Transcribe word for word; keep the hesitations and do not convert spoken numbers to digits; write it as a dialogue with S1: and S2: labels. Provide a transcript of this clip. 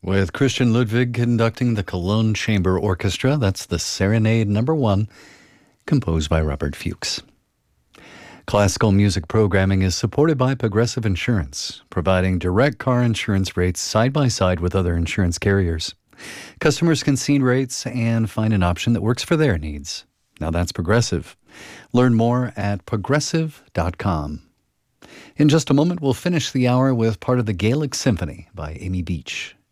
S1: With Christian Ludwig conducting the Cologne Chamber Orchestra. That's the Serenade Number One, composed by Robert Fuchs. Classical music programming is supported by Progressive Insurance, providing direct car insurance rates side by side with other insurance carriers. Customers can see rates and find an option that works for their needs. Now that's Progressive. Learn more at progressive dot com. In just a moment, we'll finish the hour with part of the Gaelic Symphony by Amy Beach.